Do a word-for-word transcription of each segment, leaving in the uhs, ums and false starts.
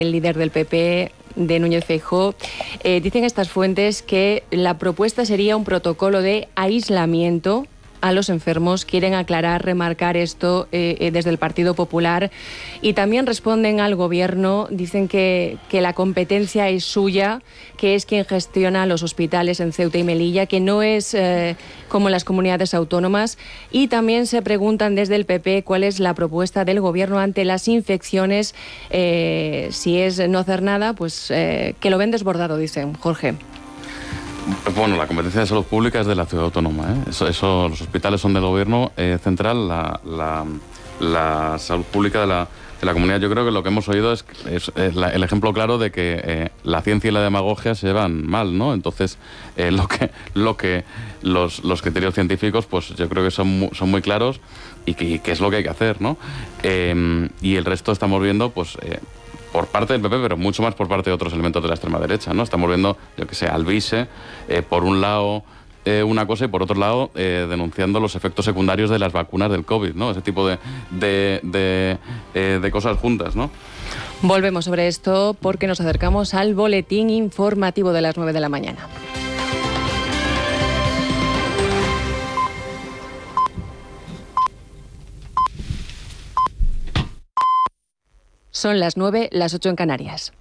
El líder del P P, de Núñez Feijóo, eh, dicen estas fuentes que la propuesta sería un protocolo de aislamiento a los enfermos. Quieren aclarar, remarcar esto eh, eh, desde el Partido Popular, y también responden al Gobierno. Dicen que, que la competencia es suya, que es quien gestiona los hospitales en Ceuta y Melilla, que no es eh, como en las comunidades autónomas, y también se preguntan desde el P P cuál es la propuesta del Gobierno ante las infecciones. Eh, si es no hacer nada, pues eh, que lo ven desbordado, dicen. Jorge. Bueno, la competencia de salud pública es de la ciudad autónoma, ¿eh? Eso, eso, los hospitales son del gobierno eh, central, la, la, la salud pública de la, de la comunidad. Yo creo que lo que hemos oído es, es, es la, el ejemplo claro de que eh, la ciencia y la demagogia se llevan mal, ¿no? Entonces, eh, lo que, lo que los, los criterios científicos, pues yo creo que son muy, son muy claros y que, y que es lo que hay que hacer, ¿no? Eh, y el resto estamos viendo, pues... Eh, por parte del P P, pero mucho más por parte de otros elementos de la extrema derecha, ¿no? Estamos viendo, yo que sé, al Vise, eh, por un lado eh, una cosa y por otro lado eh, denunciando los efectos secundarios de las vacunas del COVID, ¿no? Ese tipo de, de, de, eh, de cosas juntas, ¿no? Volvemos sobre esto porque nos acercamos al boletín informativo de las nueve de la mañana. Son las nueve, las ocho en Canarias.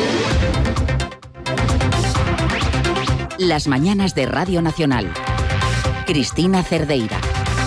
Las mañanas de Radio Nacional. Cristina Cerdeira.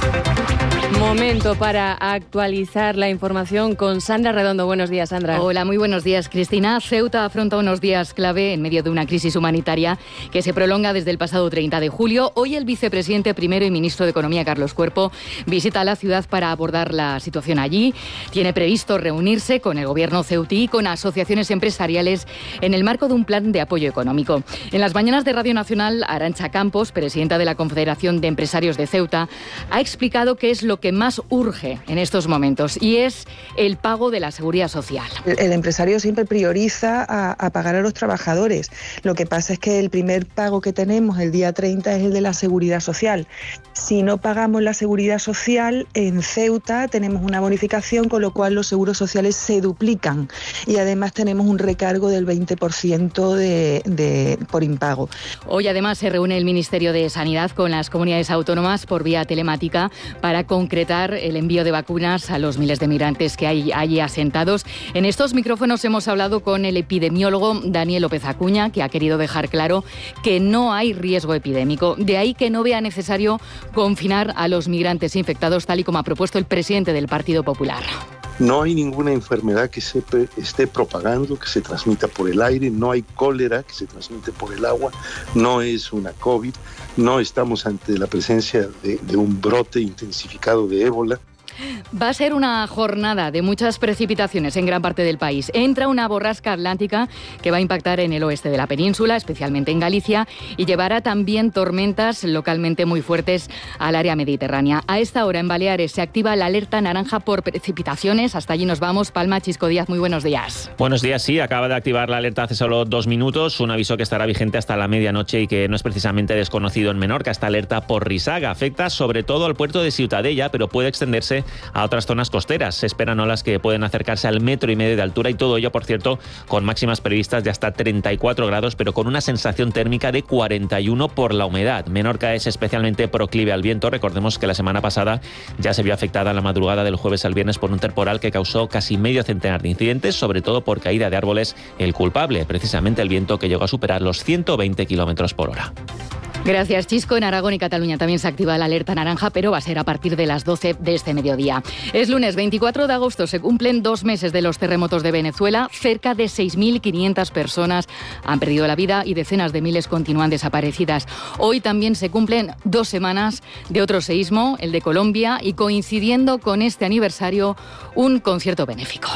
Momento para actualizar la información con Sandra Redondo. Buenos días, Sandra. Hola, muy buenos días, Cristina. Ceuta afronta unos días clave en medio de una crisis humanitaria que se prolonga desde el pasado treinta de julio. Hoy el vicepresidente primero y ministro de Economía, Carlos Cuerpo, visita la ciudad para abordar la situación allí. Tiene previsto reunirse con el gobierno ceutí y con asociaciones empresariales en el marco de un plan de apoyo económico. En las mañanas de Radio Nacional, Arantxa Campos, presidenta de la Confederación de Empresarios de Ceuta, ha explicado qué es lo que más urge en estos momentos, y es el pago de la seguridad social. El empresario siempre prioriza a, a pagar a los trabajadores. Lo que pasa es que el primer pago que tenemos el día treinta es el de la seguridad social. Si no pagamos la seguridad social, en Ceuta tenemos una bonificación, con lo cual los seguros sociales se duplican, y además tenemos un recargo del veinte por ciento de, de, por impago. Hoy además se reúne el Ministerio de Sanidad con las comunidades autónomas por vía telemática para concretar el envío de vacunas a los miles de migrantes que hay allí asentados. En estos micrófonos hemos hablado con el epidemiólogo Daniel López Acuña, que ha querido dejar claro que no hay riesgo epidémico. De ahí que no vea necesario confinar a los migrantes infectados, tal y como ha propuesto el presidente del Partido Popular. No hay ninguna enfermedad que se esté propagando, que se transmita por el aire, no hay cólera que se transmite por el agua, no es una COVID, no estamos ante la presencia de, de un brote intensificado de ébola. Va a ser una jornada de muchas precipitaciones en gran parte del país. Entra una borrasca atlántica que va a impactar en el oeste de la península, especialmente en Galicia, y llevará también tormentas localmente muy fuertes al área mediterránea. A esta hora en Baleares se activa la alerta naranja por precipitaciones. Hasta allí nos vamos. Palma, Chisco Díaz, muy buenos días. Buenos días, sí. Acaba de activar la alerta hace solo dos minutos. Un aviso que estará vigente hasta la medianoche y que no es precisamente desconocido en Menorca. Esta alerta por risaga afecta sobre todo al puerto de Ciutadella, pero puede extenderse a otras zonas costeras. Se esperan olas que pueden acercarse al metro y medio de altura, y todo ello, por cierto, con máximas previstas de hasta treinta y cuatro grados, pero con una sensación térmica de cuarenta y uno por la humedad. Menorca es especialmente proclive al viento. Recordemos que la semana pasada ya se vio afectada la madrugada del jueves al viernes por un temporal que causó casi medio centenar de incidentes, sobre todo por caída de árboles. El culpable, precisamente el viento, que llegó a superar los ciento veinte kilómetros por hora. Gracias, Chisco. En Aragón y Cataluña también se activa la alerta naranja, pero va a ser a partir de las doce de este mediodía. Es lunes veinticuatro de agosto, se cumplen dos meses de los terremotos de Venezuela. Cerca de seis mil quinientas personas han perdido la vida y decenas de miles continúan desaparecidas. Hoy también se cumplen dos semanas de otro seísmo, el de Colombia, y coincidiendo con este aniversario, un concierto benéfico.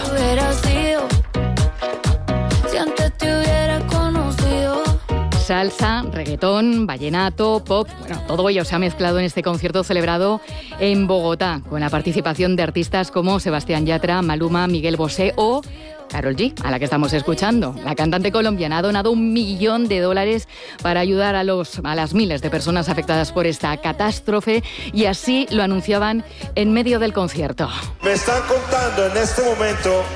Salsa, reggaetón, vallenato, pop, bueno, todo ello se ha mezclado en este concierto celebrado en Bogotá, con la participación de artistas como Sebastián Yatra, Maluma, Miguel Bosé o Karol G, a la que estamos escuchando. La cantante colombiana ha donado un millón de dólares para ayudar a, los, a las miles de personas afectadas por esta catástrofe, y así lo anunciaban en medio del concierto. Me están contando en este momento